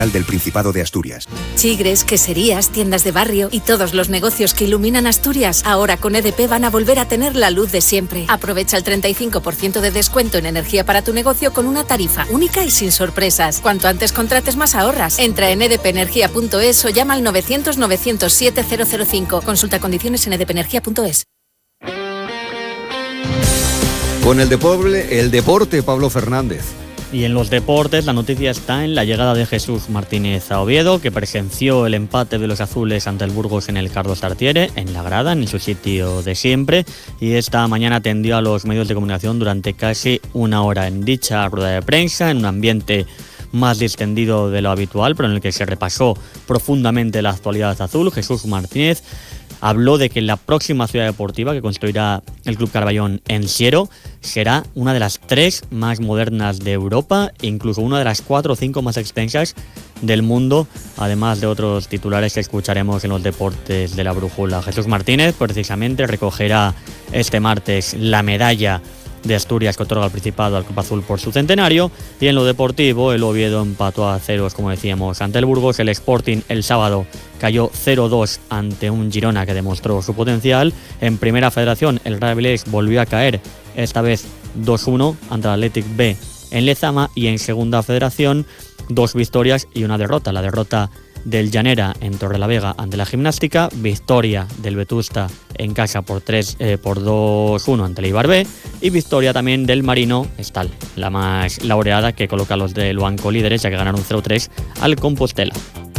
del Principado de Asturias. Chigres, queserías, tiendas de barrio y todos los negocios que iluminan Asturias, ahora con EDP van a volver a tener la luz de siempre. Aprovecha el 35% de descuento en energía para tu negocio con una tarifa única y sin sorpresas. Cuanto antes contrates, más ahorras. Entra en edpenergia.es o llama al 900-907-005. Consulta condiciones en edpenergia.es. Con el deporte, Pablo Fernández. Y en los deportes, la noticia está en la llegada de Jesús Martínez a Oviedo, que presenció el empate de los azules ante el Burgos en el Carlos Tartiere, en la grada, en su sitio de siempre, y esta mañana atendió a los medios de comunicación durante casi una hora. En dicha rueda de prensa, en un ambiente más distendido de lo habitual, pero en el que se repasó profundamente la actualidad azul, Jesús Martínez habló de que la próxima ciudad deportiva que construirá el Club Carballón en Siero será una de las 3 más modernas de Europa, incluso una de las 4 o 5 más extensas del mundo, además de otros titulares que escucharemos en los deportes de la brújula. Jesús Martínez precisamente recogerá este martes la medalla de Asturias que otorga el Principado al Club Azul por su centenario, y en lo deportivo el Oviedo empató a ceros, como decíamos, ante el Burgos. El Sporting el sábado cayó 0-2 ante un Girona que demostró su potencial. En Primera Federación el Real Avilés volvió a caer, esta vez 2-1 ante el Athletic B en Lezama, y en Segunda Federación 2 victorias y una derrota. La derrota del Llanera en Torrelavega ante la Gimnástica, victoria del Vetusta en casa por 2-1 ante el Eibar B, y victoria también del Marino Estal, la más laureada, que coloca a los de Luanco líderes, ya que ganaron 0-3 al Compostela.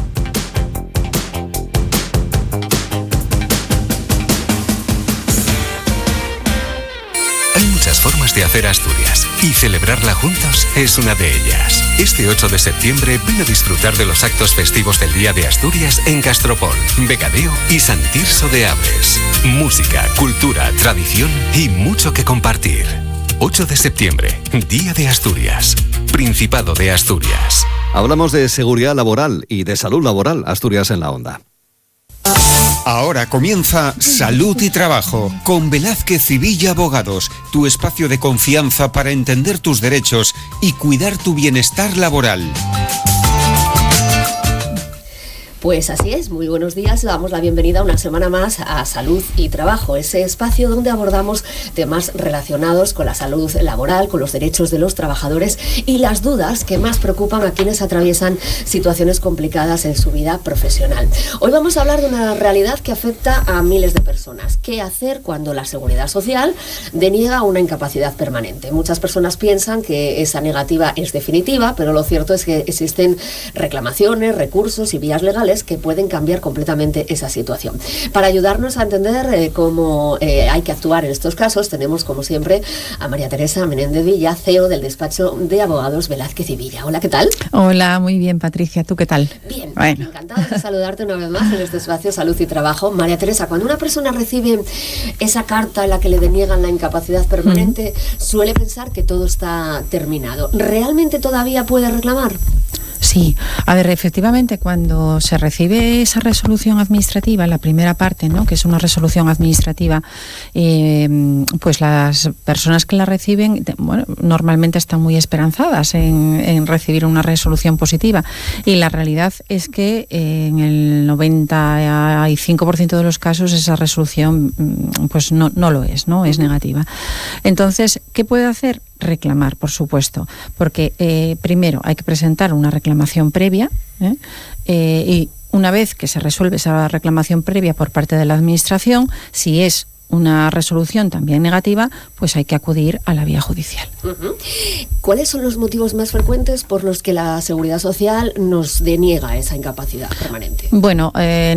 Hay muchas formas de hacer Asturias y celebrarla juntos es una de ellas. Este 8 de septiembre ven a disfrutar de los actos festivos del Día de Asturias en Castropol, Becadeo y Sant Tirso de Abres. Música, cultura, tradición y mucho que compartir. 8 de septiembre, Día de Asturias, Principado de Asturias. Hablamos de seguridad laboral y de salud laboral. Asturias en la onda. Ahora comienza Salud y Trabajo con Velázquez y Villa Abogados, tu espacio de confianza para entender tus derechos y cuidar tu bienestar laboral. Pues así es, muy buenos días, damos la bienvenida una semana más a Salud y Trabajo, ese espacio donde abordamos temas relacionados con la salud laboral, con los derechos de los trabajadores y las dudas que más preocupan a quienes atraviesan situaciones complicadas en su vida profesional. Hoy vamos a hablar de una realidad que afecta a miles de personas. ¿Qué hacer cuando la Seguridad Social deniega una incapacidad permanente? Muchas personas piensan que esa negativa es definitiva, pero lo cierto es que existen reclamaciones, recursos y vías legales que pueden cambiar completamente esa situación. Para ayudarnos a entender cómo hay que actuar en estos casos, tenemos como siempre a María Teresa Menéndez Villa, CEO del despacho de abogados Velázquez y Villa. Hola, ¿qué tal? Hola, muy bien, Patricia. ¿Tú qué tal? Bien, bueno. Encantada de saludarte una vez más en este espacio Salud y Trabajo. María Teresa, cuando una persona recibe esa carta en la que le deniegan la incapacidad permanente, suele pensar que todo está terminado. ¿Realmente todavía puede reclamar? Sí, a ver, efectivamente, cuando se recibe esa resolución administrativa, la primera parte, ¿no?, que es una resolución administrativa, pues las personas que la reciben, bueno, normalmente están muy esperanzadas en recibir una resolución positiva, y la realidad es que en el 95% de los casos esa resolución pues no lo es, ¿no?, es negativa. Entonces, ¿qué puede hacer? Reclamar, por supuesto, porque primero hay que presentar una reclamación previa, y una vez que se resuelve esa reclamación previa por parte de la Administración, si es una resolución también negativa, pues hay que acudir a la vía judicial. Uh-huh. ¿Cuáles son los motivos más frecuentes por los que la Seguridad Social nos deniega esa incapacidad permanente? Bueno,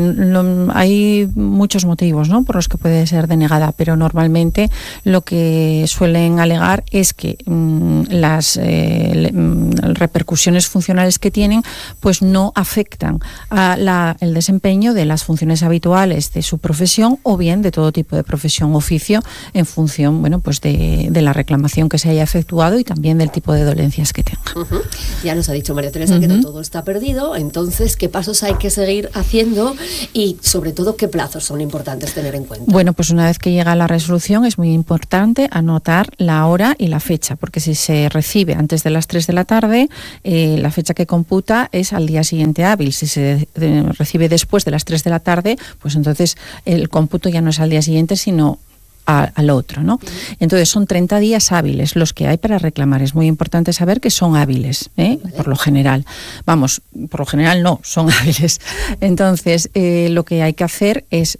hay muchos motivos, ¿no?, por los que puede ser denegada, pero normalmente lo que suelen alegar es que las repercusiones funcionales que tienen pues no afectan a el desempeño de las funciones habituales de su profesión o bien de todo tipo de profesiones profesión o oficio en función, bueno, pues de la reclamación que se haya efectuado y también del tipo de dolencias que tenga. Ya nos ha dicho María Teresa que no todo está perdido, entonces, ¿qué pasos hay que seguir haciendo y, sobre todo, qué plazos son importantes tener en cuenta? Bueno, pues una vez que llega la resolución es muy importante anotar la hora y la fecha, porque si se recibe antes de las 3 de la tarde, la fecha que computa es al día siguiente hábil. Si se recibe después de las 3 de la tarde, pues entonces el cómputo ya no es al día siguiente, sino al otro, ¿no? Entonces son 30 días hábiles los que hay para reclamar. Es muy importante saber que son hábiles, por lo general. Vamos, por lo general no, son hábiles. Entonces, lo que hay que hacer es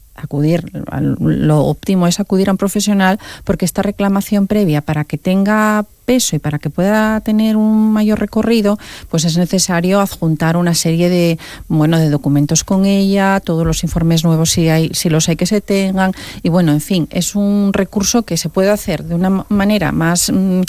lo óptimo es acudir a un profesional, porque esta reclamación previa, para que tenga peso y para que pueda tener un mayor recorrido, pues es necesario adjuntar una serie de documentos con ella, todos los informes nuevos si los hay que se tengan, y bueno, en fin, es un recurso que se puede hacer de una manera más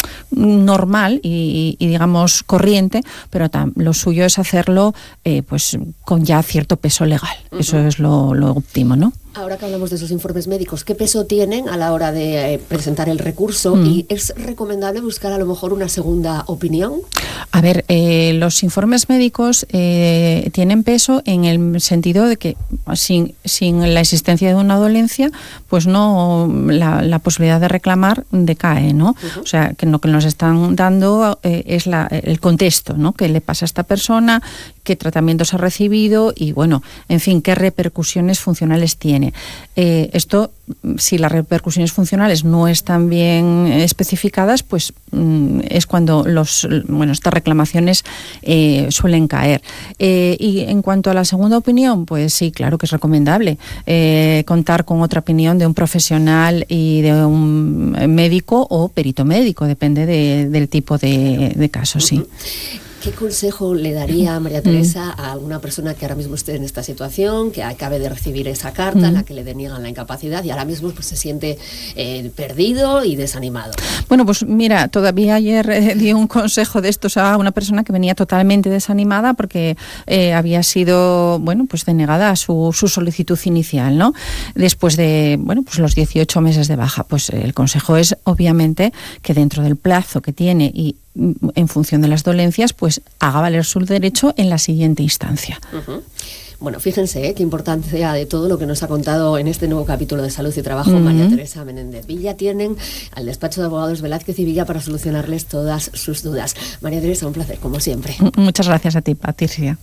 normal y digamos corriente, pero lo suyo es hacerlo pues con ya cierto peso legal. Eso es lo óptimo, ¿no? Ahora que hablamos de esos informes médicos, ¿qué peso tienen a la hora de presentar el recurso? ¿Y es recomendable buscar a lo mejor una segunda opinión? A ver, los informes médicos tienen peso en el sentido de que sin la existencia de una dolencia, pues no la posibilidad de reclamar decae, ¿no? O sea, que lo que nos están dando es el contexto, ¿no? ¿Qué le pasa a esta persona? ¿Qué tratamientos ha recibido? Y bueno, en fin, ¿qué repercusiones funcionales tiene? Esto, si las repercusiones funcionales no están bien especificadas, pues es cuando estas reclamaciones suelen caer. Y en cuanto a la segunda opinión, pues sí, claro que es recomendable contar con otra opinión de un profesional y de un médico o perito médico, depende del tipo de caso, sí. ¿Qué consejo le daría María Teresa a alguna persona que ahora mismo esté en esta situación, que acabe de recibir esa carta en la que le deniegan la incapacidad y ahora mismo pues se siente perdido y desanimado? Bueno, pues mira, todavía ayer di un consejo de estos a una persona que venía totalmente desanimada porque había sido, pues denegada su solicitud inicial, ¿no? Después de, pues los 18 meses de baja. Pues el consejo es, obviamente, que dentro del plazo que tiene y en función de las dolencias, pues haga valer su derecho en la siguiente instancia. Bueno, fíjense qué importancia de todo lo que nos ha contado en este nuevo capítulo de Salud y Trabajo María Teresa Menéndez Villa. Tienen al despacho de abogados Velázquez y Villa para solucionarles todas sus dudas. María Teresa, un placer, como siempre. Muchas gracias a ti, Patricia.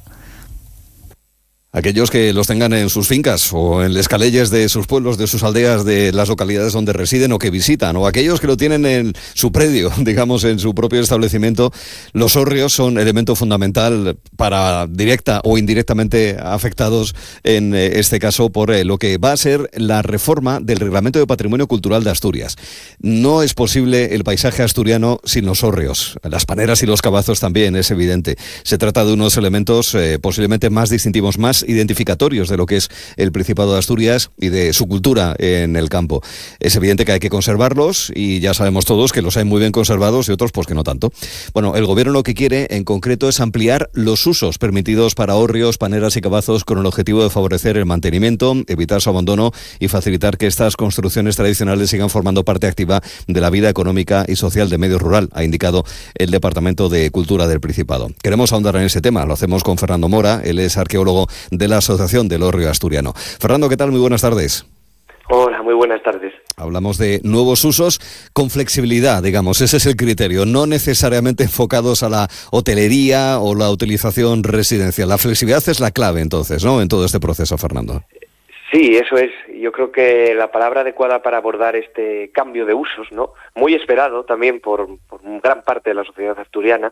Aquellos que los tengan en sus fincas o en las calles de sus pueblos, de sus aldeas, de las localidades donde residen o que visitan, o aquellos que lo tienen en su predio, digamos, en su propio establecimiento, los hórreos son elemento fundamental para directa o indirectamente afectados, en este caso, por lo que va a ser la reforma del Reglamento de Patrimonio Cultural de Asturias. No es posible el paisaje asturiano sin los hórreos. Las paneras y los cabazos también, es evidente. Se trata de unos elementos posiblemente más distintivos, más identificatorios de lo que es el Principado de Asturias y de su cultura en el campo. Es evidente que hay que conservarlos y ya sabemos todos que los hay muy bien conservados y otros pues que no tanto. Bueno, el gobierno lo que quiere en concreto es ampliar los usos permitidos para hórreos, paneras y cabazos con el objetivo de favorecer el mantenimiento, evitar su abandono y facilitar que estas construcciones tradicionales sigan formando parte activa de la vida económica y social de medio rural, ha indicado el Departamento de Cultura del Principado. Queremos ahondar en ese tema, lo hacemos con Fernando Mora, él es arqueólogo de la Asociación del Hórreo Asturiano. Fernando, ¿qué tal? Muy buenas tardes. Hola, muy buenas tardes. Hablamos de nuevos usos con flexibilidad, digamos, ese es el criterio, no necesariamente enfocados a la hotelería o la utilización residencial. La flexibilidad es la clave, entonces, ¿no?, en todo este proceso, Fernando. Sí, eso es. Yo creo que la palabra adecuada para abordar este cambio de usos, ¿no?, muy esperado también por gran parte de la sociedad asturiana,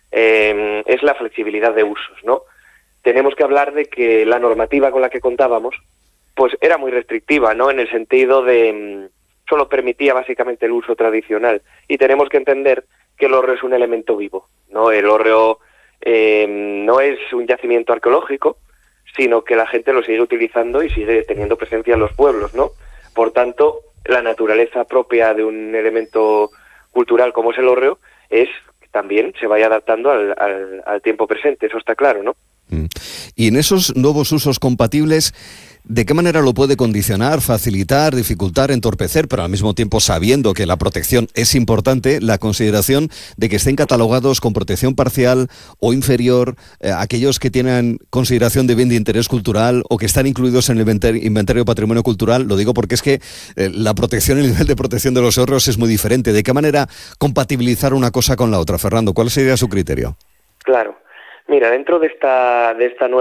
es la flexibilidad de usos, ¿no? Tenemos que hablar de que la normativa con la que contábamos pues era muy restrictiva, ¿no?, en el sentido de solo permitía básicamente el uso tradicional, y tenemos que entender que el hórreo es un elemento vivo, ¿no? El hórreo no es un yacimiento arqueológico, sino que la gente lo sigue utilizando y sigue teniendo presencia en los pueblos, ¿no? Por tanto, la naturaleza propia de un elemento cultural como es el hórreo es que también se vaya adaptando al tiempo presente, eso está claro, ¿no? Y en esos nuevos usos compatibles, ¿de qué manera lo puede condicionar, facilitar, dificultar, entorpecer, pero al mismo tiempo sabiendo que la protección es importante, la consideración de que estén catalogados con protección parcial o inferior aquellos que tienen consideración de bien de interés cultural o que están incluidos en el inventario de patrimonio cultural? Lo digo porque es que la protección, el nivel de protección de los ahorros es muy diferente. ¿De qué manera compatibilizar una cosa con la otra? Fernando, ¿cuál sería su criterio? Claro. Mira, dentro de esta nueva